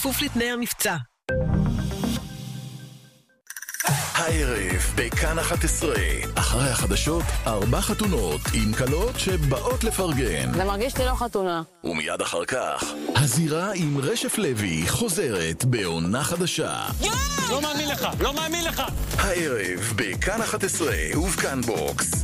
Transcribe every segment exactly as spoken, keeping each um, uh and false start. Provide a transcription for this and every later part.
בכפוף לתנאי המבצע. הערב בכאן אחת עשרה, אחרי החדשות, ארבע חתונות עם קלות שבאות לפרגן. זה מרגיש לי לא חתונה. ומיד אחר כך, הזירה עם רשף לוי חוזרת בעונה חדשה. לא מאמין לך, לא מאמין לך. הערב בכאן אחת עשרה ובכאן בוקס.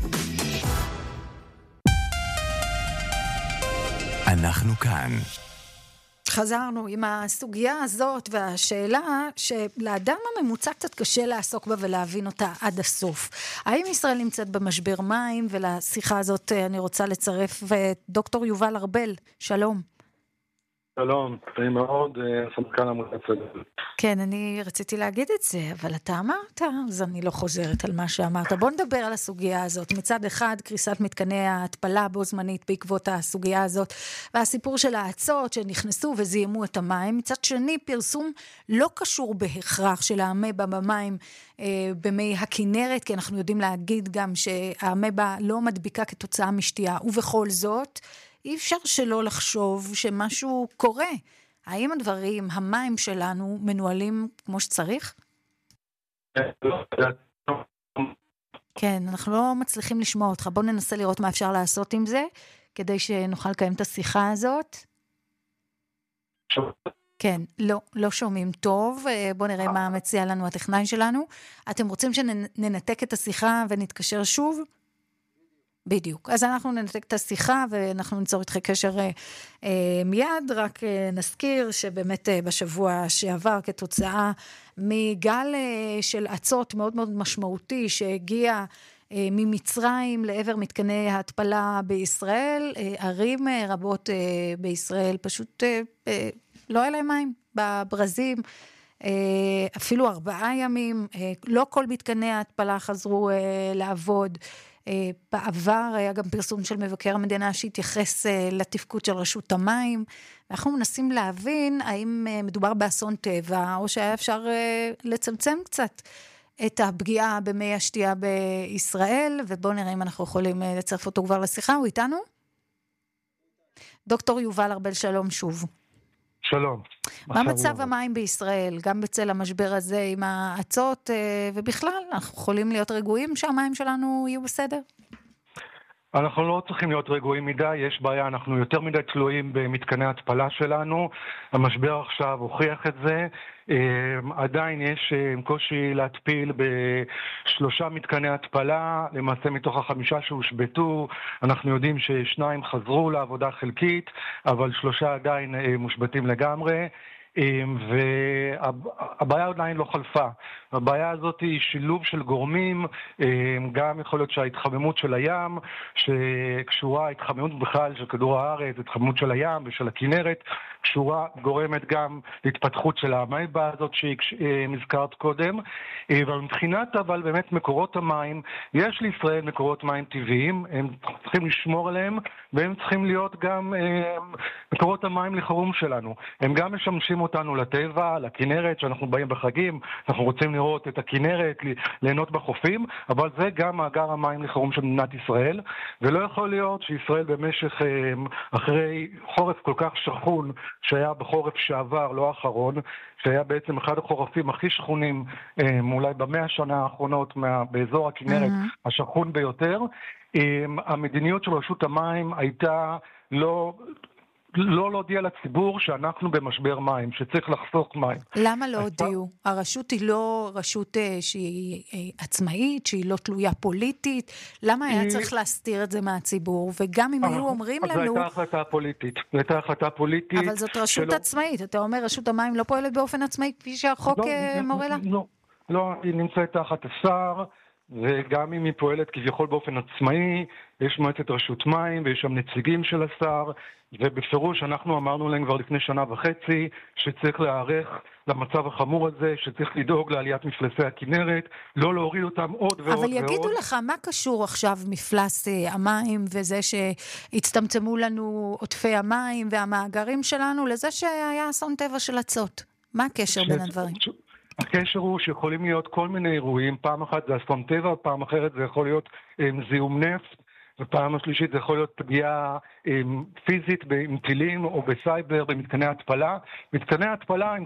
אנחנו כאן. חזרנו עם הסוגיה הזאת והשאלה שלאדם הממוצע קצת קשה לעסוק בה ולהבין אותה עד הסוף. האם ישראל נמצאת במשבר מים? ולשיחה הזאת אני רוצה לצרף את דוקטור יובל ארבל. שלום. שלום, טעים מאוד, סמנכ"ל עמותת צדק. כן, אני רציתי להגיד את זה, אבל אתה אמרת, אז אני לא חוזרת על מה שאמרת. בוא נדבר על הסוגיה הזאת. מצד אחד, קריסת מתקני ההתפלה בו זמנית בעקבות הסוגיה הזאת, והסיפור של האצות שנכנסו וזיימו את המים. מצד שני, פרסום לא קשור בהכרח של האמבה במים אה, במי הכינרת, כי אנחנו יודעים להגיד גם שהאמבה לא מדביקה כתוצאה משתייה, ובכל זאת, אי אפשר שלא לחשוב שמשהו קורה. האם הדברים, המים שלנו, מנוהלים כמו שצריך? כן, אנחנו לא מצליחים לשמוע אותך. בוא ננסה לראות מה אפשר לעשות עם זה, כדי שנוכל לקיים את השיחה הזאת. כן, לא, לא שומעים טוב. בוא נראה מה מציע לנו הטכנאי שלנו. אתם רוצים שננתק את השיחה ונתקשר שוב? בדיוק. אז אנחנו ננתק את השיחה ואנחנו ניצור איתך קשר אה, אה, מיד, רק אה, נזכיר שבאמת אה, בשבוע שעבר כתוצאה מגל אה, של עצות מאוד מאוד משמעותי שהגיע אה, ממצרים לעבר מתקני ההתפלה בישראל, אה, ערים אה, רבות אה, בישראל פשוט אה, אה, לא היה להם מים בברזים, אה, אפילו ארבעה ימים, אה, לא כל מתקני ההתפלה חזרו אה, לעבוד, בעבר היה גם פרסום של מבקר המדינה שהתייחס לתפקוד של רשות המים. אנחנו מנסים להבין האם מדובר באסון טבע, או שהיה אפשר לצמצם קצת את הפגיעה במי השתייה בישראל, ובואו נראה אם אנחנו יכולים לצרף אותו כבר לשיחה. הוא איתנו? דוקטור יובל ארבל, שלום שוב. שלום. מה מצב המים בישראל, גם בצל המשבר הזה עם העצות, ובכלל, אנחנו יכולים להיות רגועים שהמים שלנו יהיו בסדר? אנחנו לא צריכים להיות רגועים מדי, יש בעיה, אנחנו יותר מדי תלויים במתקני התפלה שלנו, המשבר עכשיו הוכיח את זה, עדיין יש קושי להתפיל בשלושה מתקני התפלה, למעשה מתוך החמישה שהושבתו, אנחנו יודעים ששניים חזרו לעבודה חלקית, אבל שלושה עדיין מושבתים לגמרי, והבעיה עדיין לא חלפה. הבעיה הזאת היא שילוב של גורמים, גם יכול להיות שההתחממות של הים, שקשורה, התחממות בכלל של כדור הארץ, התחממות של הים ושל הכינרת, קשורה, גורמת גם להתפתחות של האמבה הזאת שנזכרת קודם. ומבחינת אבל באמת מקורות המים, יש לישראל מקורות מים טבעיים, הם צריכים לשמור עליהם, והם צריכים להיות גם מקורות המים לחירום שלנו. הם גם משמשים אותנו לטבע, לכינרת, שאנחנו באים בחגים, אנחנו רוצים לראות את הכינרת, ליהנות בחופים, אבל זה גם מאגר המים לחירום של מדינת ישראל, ולא יכול להיות שישראל במשך, אחרי חורף כל כך שחון, שהיה בחורף שעבר, לא האחרון, שהיה בעצם אחד החורפים הכי שכונים, אולי במאה השנה האחרונות, באזור הכינרת, mm-hmm. השכון ביותר, המדיניות של רשות המים הייתה לא... לא להודיע לציבור שאנחנו במשבר מים, שצריך לחסוך מים. למה לא הודיעו? הרשות היא לא רשות שהיא עצמאית, שהיא לא תלויה פוליטית. למה היה צריך להסתיר את זה מהציבור? וגם אם היו אומרים לנו... זו הייתה החלטה פוליטית. זו הייתה החלטה פוליטית. אבל זאת רשות עצמאית. אתה אומר, רשות המים לא פועלת באופן עצמאי, כפי שהחוק מורה לה? לא, לא, היא נמצאת תחת השר, וגם אם היא פועלת כביכול באופן עצמאי, יש מועצת רשות מים ויש שם נציגים של השר, ובפירוש אנחנו אמרנו להם כבר לפני שנה וחצי שצריך להיערך למצב החמור הזה, שצריך לדאוג לעליית מפלסי הכינרת, לא להוריד אותם עוד ועוד ועוד. אבל יגידו לך, מה קשור עכשיו מפלס המים וזה שהצטמצמו לנו עוטפי המים והמאגרים שלנו לזה שהיה אסון טבע של עצות? מה הקשר בין הדברים? הקשר הוא שיכולים להיות כל מיני אירועים, פעם אחת זה אסון טבע, פעם אחרת זה יכול להיות זיהום נפט, ופעם השלישית זה יכול להיות פגיעה פיזית עם טילים או בסייבר במתקני התפלה. מתקני התפלה הם